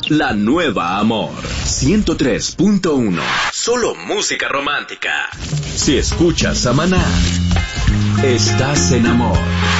La nueva Amor 103.1. Solo música romántica. Si escuchas a Maná, estás en amor.